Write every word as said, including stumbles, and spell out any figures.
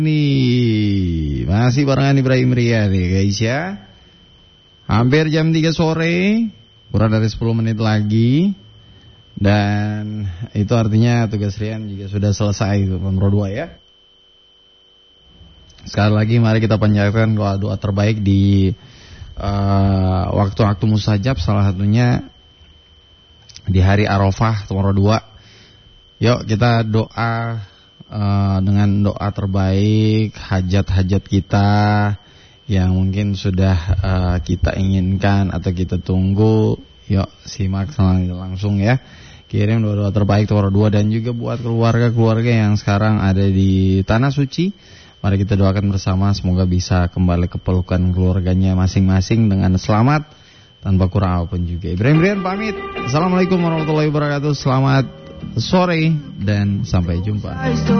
Nih, masih barengan Ibrahim Ria nih guys ya. Hampir jam tiga sore, kurang dari sepuluh menit lagi. Dan itu artinya tugas Rian juga sudah selesai nomor dua ya. Sekali lagi mari kita panjatkan doa, doa terbaik di uh, waktu-waktu mustajab, salah satunya di hari Arafah nomor dua. Yuk kita doa Uh, dengan doa terbaik, hajat-hajat kita yang mungkin sudah uh, kita inginkan atau kita tunggu. Yuk simak langsung ya. Kirim doa-doa terbaik nomor dua dan juga buat keluarga-keluarga yang sekarang ada di Tanah Suci. Mari kita doakan bersama semoga bisa kembali ke pelukan keluarganya masing-masing dengan selamat tanpa kurang apapun juga. Ibrahim Rian pamit. Assalamualaikum warahmatullahi wabarakatuh. Selamat sore dan sampai jumpa.